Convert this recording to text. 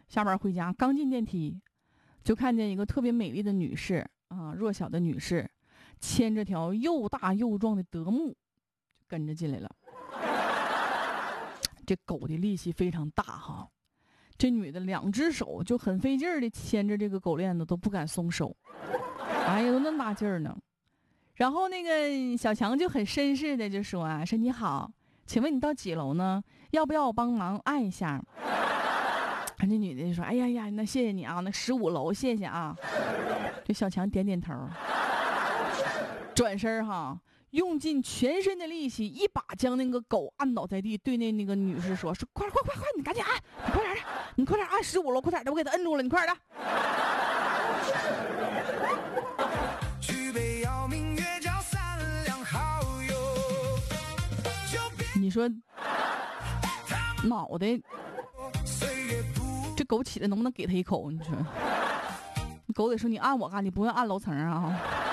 下班回家刚进电梯，就看见一个特别美丽的女士啊，弱小的女士，牵着条又大又壮的德牧，就跟着进来了。这狗的力气非常大哈，这女的2只手就很费劲儿的牵着这个狗链子，都不敢松手。哎呀，都那么大劲儿呢。然后那个小强就很绅士的就说啊，说你好，请问你到几楼呢？要不要我帮忙按一下？这女的就说，哎呀呀，那谢谢你啊，那15楼，谢谢啊。这小强点点头，转身哈，用尽全身的力气，一把将那个狗按倒在地，对那个女士说快，你赶紧按，你快点按15楼，快点的，我给他摁住了，你快点的。你说脑袋这狗起来能不能给他一口？你说狗得说你按我干，你不用按楼层啊。